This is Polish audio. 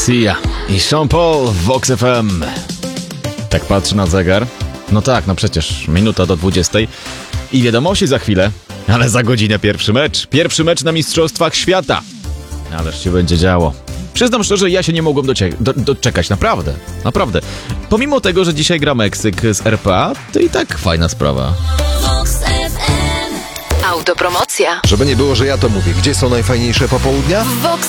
Sia i Sean Paul w Vox FM. Tak patrzę na zegar. No tak, no przecież minuta do 20 i wiadomości za chwilę, ale za godzinę pierwszy mecz. Pierwszy mecz na Mistrzostwach Świata. Ależ się będzie działo. Przyznam szczerze, ja się nie mogłem doczekać, naprawdę. Pomimo tego, że dzisiaj gra Meksyk z RPA, to i tak fajna sprawa. Autopromocja. Żeby nie było, że ja to mówię. Gdzie są najfajniejsze popołudnia? Vox